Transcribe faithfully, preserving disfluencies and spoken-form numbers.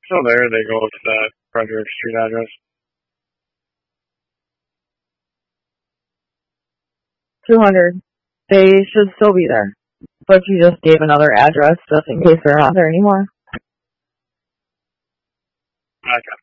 Still there, they go to that Frederick Street address. two hundred. They should still be there. But you just gave another address just in case they're not there anymore. Okay.